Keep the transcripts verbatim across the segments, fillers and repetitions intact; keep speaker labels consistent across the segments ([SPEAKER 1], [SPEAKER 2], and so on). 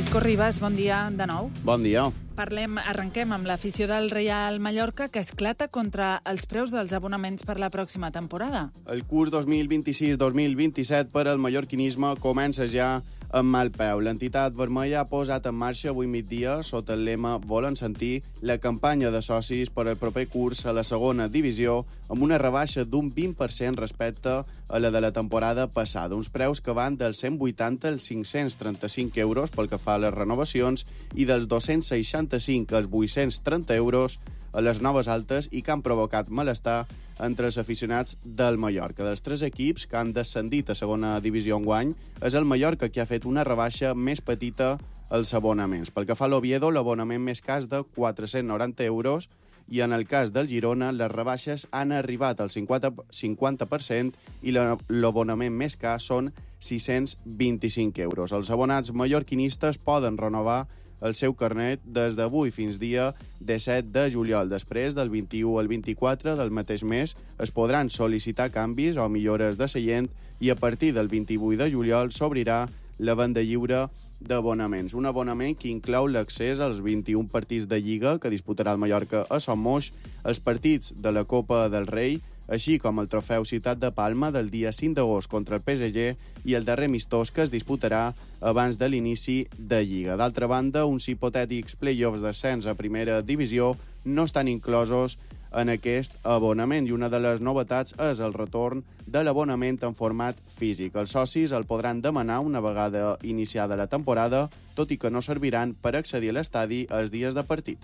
[SPEAKER 1] Isco Ribas, bon dia de nou.
[SPEAKER 2] Bon dia.
[SPEAKER 1] Parlem, arrenquem amb l'afició del Reial Mallorca, que esclata contra els preus dels abonaments per la pròxima temporada.
[SPEAKER 2] El curs dos mil vint-i-sis dos mil vint-i-set per al mallorquinisme comença ja amb mal peu. L'entitat vermella ha posat en marxa avui migdia, sota el lema Volen sentir, la campanya de socis per al proper curs a la segona divisió, amb una rebaixa d'un vint per cent respecte a la de la temporada passada. Uns preus que van dels cent vuitanta als cinc-cents trenta-cinc euros pel que fa a les renovacions i dels dos-cents seixanta-cinc als vuit-cents trenta euros a les noves altes i que han provocat malestar entre els aficionats del Mallorca. Dels tres equips que han descendit a segona divisió enguany, és el Mallorca qui ha fet una rebaixa més petita als abonaments. Pel que fa a l'Oviedo, l'abonament més car de quatre-cents noranta euros i en el cas del Girona, les rebaixes han arribat al cinquanta per cent i l'abonament més car són sis-cents vint-i-cinc euros. Els abonats mallorquinistes poden renovar el seu carnet des d'avui fins dia disset de juliol. Després, del vint-i-u al vint-i-quatre del mateix mes, es podran sol·licitar canvis o millores de seient i a partir del vint-i-vuit de juliol s'obrirà la venda lliure d'abonaments. Un abonament que inclou l'accés als vint-i-un partits de Lliga que disputarà el Mallorca a Son Moix, els partits de la Copa del Rei, així com el trofeu Ciutat de Palma del dia cinc d'agost contra el P S G i el darrer amistós que es disputarà abans de l'inici de Lliga. D'altra banda, uns hipotètics play-offs d'ascens a primera divisió no estan inclosos en aquest abonament i una de les novetats és el retorn de l'abonament en format físic. Els socis el podran demanar una vegada iniciada la temporada, tot i que no serviran per accedir a l'estadi els dies de partit.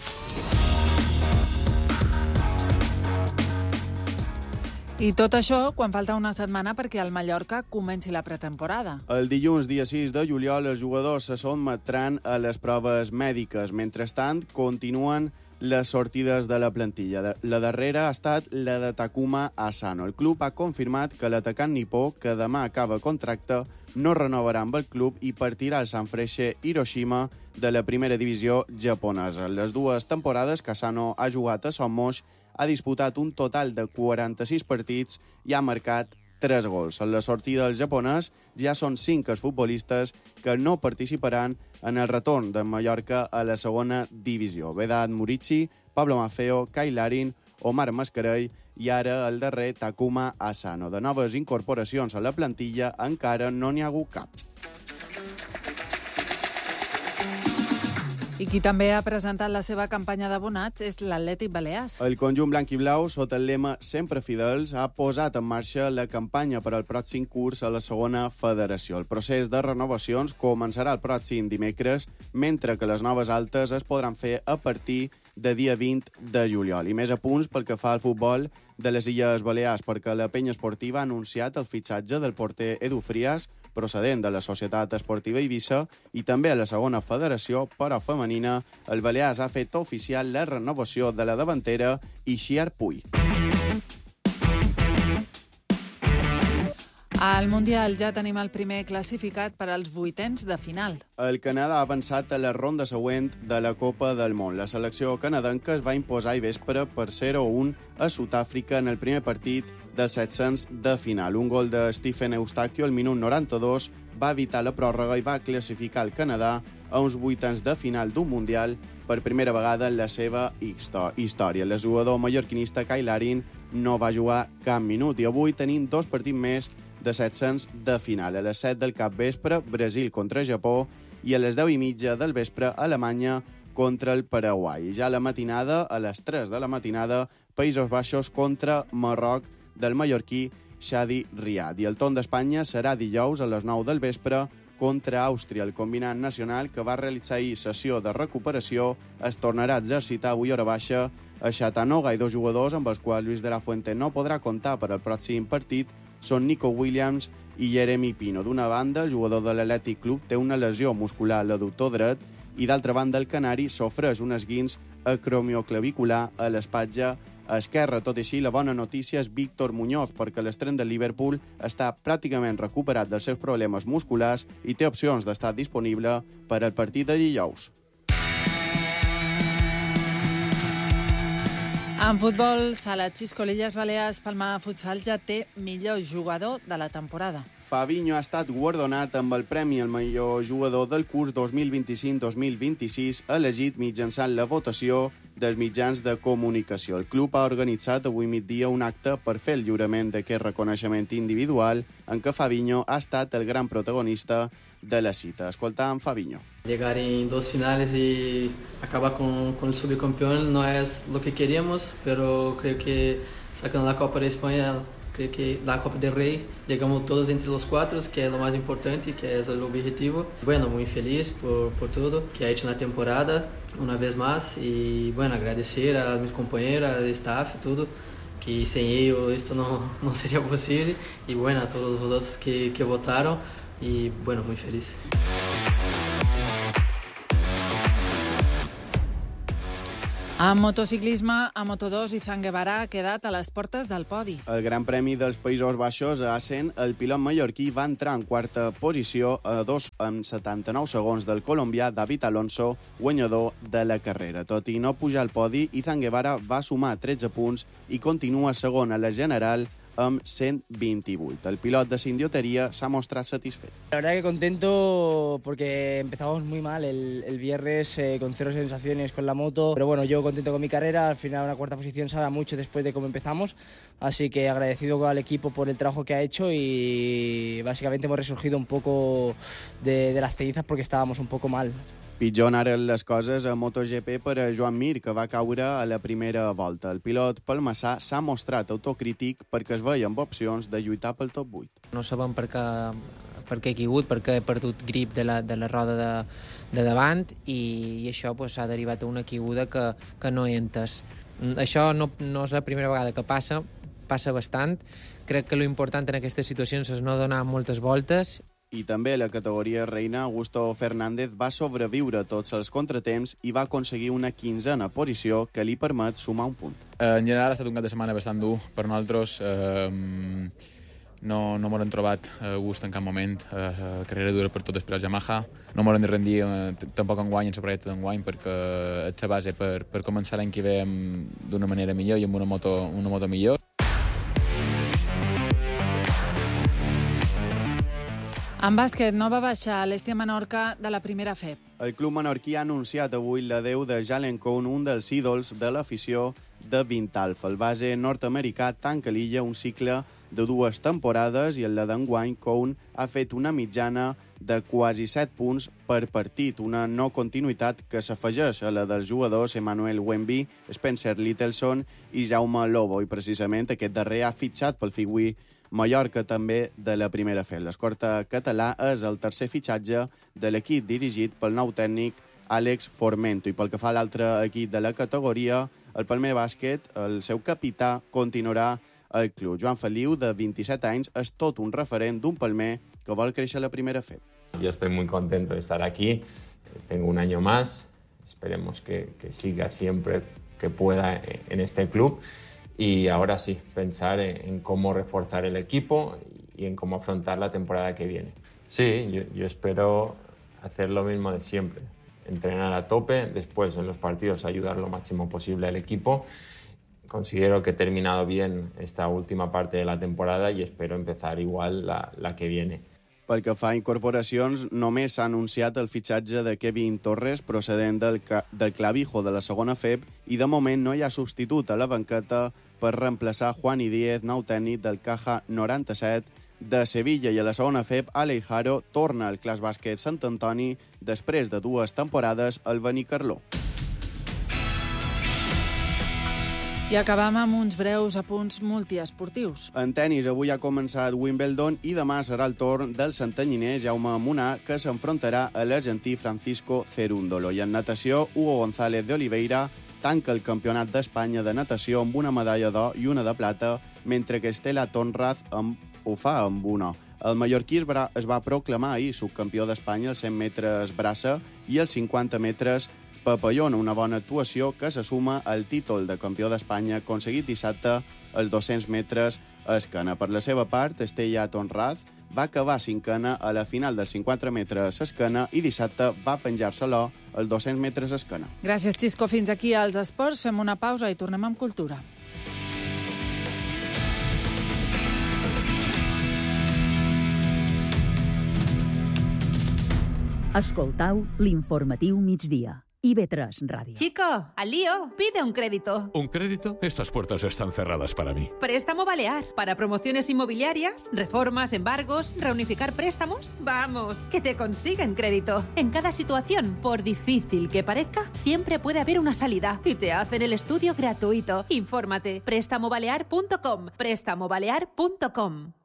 [SPEAKER 1] I tot això quan falta una setmana perquè el Mallorca comenci la pretemporada.
[SPEAKER 2] El dilluns, dia sis de juliol, els jugadors se sotmetran a les proves mèdiques. Mentrestant, continuen les sortides de la plantilla. La darrera ha estat la de Takuma Asano. El club ha confirmat que l'atacant nipó, que demà acaba contracte, no renovarà amb el club i partirà al Sanfrecce Hiroshima de la primera divisió japonesa. En les dues temporades que Asano ha jugat a Son Moix, ha disputat un total de quaranta-sis partits i ha marcat tres gols. En la sortida del japonès ja són cinc els futbolistes que no participaran en el retorn de Mallorca a la segona divisió. Vedat Murici, Pablo Maffeo, Kai Larin, Omar Mascarell i ara el darrer Takuma Asano. De noves incorporacions a la plantilla encara no n'hi ha hagut cap.
[SPEAKER 1] I qui també ha presentat la seva campanya d'abonats és l'Atlètic Balears.
[SPEAKER 2] El conjunt blanc i blau, sota el lema Sempre Fidels, ha posat en marxa la campanya per al pròxim curs a la segona federació. El procés de renovacions començarà el pròxim dimecres, mentre que les noves altes es podran fer a partir de dia vint de juliol. I més a punts pel que fa al futbol de les Illes Balears, perquè la penya esportiva ha anunciat el fitxatge del porter Edu Frias, procedent de la Societat Esportiva Eivissa, i també a la segona federació, però femenina, el Balears ha fet oficial la renovació de la davantera Ixiar Puy.
[SPEAKER 1] Al Mundial ja tenim el primer classificat per als vuitens de final.
[SPEAKER 2] El Canadà ha avançat a la ronda següent de la Copa del Món. La selecció canadenca es va imposar ahir vespre per zero a un a Sud-àfrica en el primer partit dels set-cents de final. Un gol de Stephen Eustachio al minut noranta-dos va evitar la pròrroga i va classificar el Canadà a uns vuitens de final d'un Mundial per primera vegada en la seva història. El jugador mallorquinista Kai Larin no va jugar cap minut i avui tenim dos partits més de set-cents de final. A les set del capvespre, Brasil contra Japó i a les deu i mitja del vespre, Alemanya contra el Paraguai. Ja a la matinada, a les tres de la matinada, Països Baixos contra Marroc del mallorquí Shadi Riad. I el torn d'Espanya serà dijous a les nou del vespre contra Àustria. El combinat nacional, que va realitzar ahir sessió de recuperació, es tornarà a exercitar avui hora baixa a Chattanooga i dos jugadors amb els quals Luis de la Fuente no podrà comptar per al pròxim partit són Nico Williams i Jeremy Pino. D'una banda, el jugador de l'Atlètic Club té una lesió muscular a l'adductor dret i d'altra banda el canari sofreix un esguins acromioclavicular a l'espatlla esquerra. Tot i així, la bona notícia és Víctor Muñoz, perquè l'estrena del Liverpool està pràcticament recuperat dels seus problemes musculars i té opcions d'estar disponible per al partit de dijous.
[SPEAKER 1] En futbol, Sala Xisco, l'Illes Balears, Palma Futsal ja té millor jugador de la temporada.
[SPEAKER 2] Fabinho ha estat guardonat amb el premi al millor jugador del curs dos mil vint-i-cinc dos mil vint-i-sis, elegit mitjançant la votació dels mitjans de comunicació. El club ha organitzat avui migdia un acte per fer el lliurament d'aquest reconeixement individual en què Fabinho ha estat el gran protagonista de la cita. Escoltàvem Fabinho.
[SPEAKER 3] Llegar en dos finales y acabar con, con el subcampeón no es lo que queríamos, pero creo que sacando la Copa de España, creo que la Copa del Rey, llegamos todos entre los cuatro, que es lo más importante, que es el objetivo. Bueno, muy feliz por, por todo que ha hecho en la temporada, una vez más, y bueno, agradecer a mis compañeros, al staff y todo, que sin ellos esto no, no sería posible, y bueno, a todos vosotros que, que votaron, y bueno, muy feliz.
[SPEAKER 1] En motociclisme, a Moto dos, Izan Guevara ha quedat a les portes del podi.
[SPEAKER 2] El Gran Premi dels Països Baixos a Assen, el pilot mallorquí va entrar en quarta posició a dos amb setanta-nou segons del colombià David Alonso, guanyador de la carrera. Tot i no pujar al podi, Izan Guevara va sumar tretze punts i continua segon a la general amb cent vint-i-vuit. El pilot de Sindioteria s'ha mostrat satisfet.
[SPEAKER 4] La verdad que contento porque empezamos muy mal el, el viernes eh, con cero sensaciones con la moto, pero bueno, yo contento con mi carrera, al final una cuarta posición sabe mucho después de cómo empezamos, así que agradecido al equipo por el trabajo que ha hecho y básicamente hemos resurgido un poco de, de las cenizas porque estábamos un poco mal.
[SPEAKER 2] Pitjor anaven les coses a MotoGP per a Joan Mir, que va caure a la primera volta. El pilot palmassà s'ha mostrat autocrític perquè es veia amb opcions de lluitar pel top vuit.
[SPEAKER 5] No sabem per què, per què he caigut, perquè he perdut grip de la, de la roda de, de davant i, i això s'ha pues, derivat a una caiguda que, que no he entès. Això no, no és la primera vegada que passa, passa bastant. Crec que l'important en aquestes situacions és no donar moltes voltes.
[SPEAKER 2] I també a la categoria reina, Augusto Fernández va sobreviure tots els contratemps i va aconseguir una quinzena posició que li permet sumar un punt.
[SPEAKER 6] En general ha estat un cap de setmana bastant dur per nosaltres. Eh, no no m'ho hem trobat a gust en cap moment. Eh, carrera dura per totes per al Yamaha. No m'ho hem de rendir eh, tampoc enguany en la projecte d'enguany perquè és la base per, per començar l'any que ve d'una manera millor i amb una moto, una moto millor.
[SPEAKER 1] En bàsquet no va baixar l'Hèstia Menorca de la primera F E P.
[SPEAKER 2] El club menorquí ha anunciat avui l'adeu de Jalen Cone, un dels ídols de l'afició de Vintalf. El base nord-americà tanca l'illa un cicle de dues temporades i en la d'enguany Cone ha fet una mitjana de quasi set punts per partit, una no continuïtat que s'afegeix a la dels jugadors Emmanuel Wemby, Spencer Littleson i Jaume Lobo, i precisament aquest darrer ha fitxat pel Figui Mallorca també de la primera F E P. L'escorta català és el tercer fitxatge de l'equip dirigit pel nou tècnic Àlex Formento. I pel que fa a l'altre equip de la categoria, el Palmer Bàsquet, el seu capità, continuarà al club. Joan Feliu, de vint-i-set anys, és tot un referent d'un palmer que vol créixer a la primera F E P.
[SPEAKER 7] Yo estoy muy contento de estar aquí. Tengo un año más. Esperemos que, que siga siempre que pueda en este club. Y ahora sí, pensar en, en cómo reforzar el equipo y en cómo afrontar la temporada que viene. Sí, yo, yo espero hacer lo mismo de siempre. Entrenar a tope, después en los partidos ayudar lo máximo posible al equipo. Considero que he terminado bien esta última parte de la temporada y espero empezar igual la, la que viene.
[SPEAKER 2] Pel que fa a incorporacions, només s'ha anunciat el fitxatge de Kevin Torres, procedent del, del Clavijo de la segona F E P, i de moment no hi ha substitut a la banqueta per reemplaçar Juani Díez, nou tècnic del Caja noranta-set de Sevilla. I a la segona F E P, Alejaro torna al Clas Bàsquet Sant Antoni després de dues temporades al Benicarló.
[SPEAKER 1] I acabam amb uns breus apunts multiesportius.
[SPEAKER 2] En tenis, avui ha començat Wimbledon i demà serà el torn del santanyiner Jaume Munar, que s'enfrontarà a l'argentí Francisco Cerúndolo. I en natació, Hugo González de Oliveira tanca el Campionat d'Espanya de natació amb una medalla d'or i una de plata, mentre que Estela Tonraz ho fa amb una. El mallorquí es va proclamar ahir subcampió d'Espanya als cent metres braça i als cinquanta metres papallona, una bona actuació que se suma al títol de campió d'Espanya aconseguit dissabte als dos-cents metres esquena. Per la seva part, Estella Tonraz va acabar cinquena a la final dels cinquanta metres esquena i dissabte va penjar-se-la als dos-cents metres esquena.
[SPEAKER 1] Gràcies, Xisco. Fins aquí als esports. Fem una pausa i tornem amb cultura.
[SPEAKER 8] Escoltau l'informatiu migdia. I B tres Radio.
[SPEAKER 9] Chico, al lío, pide un crédito.
[SPEAKER 10] ¿Un crédito? Estas puertas están cerradas para mí.
[SPEAKER 9] Préstamo Balear. Para promociones inmobiliarias, reformas, embargos, reunificar préstamos. Vamos, que te consiguen crédito. En cada situación, por difícil que parezca, siempre puede haber una salida. Y te hacen el estudio gratuito. Infórmate. préstamo balear punto com. préstamo balear punto com.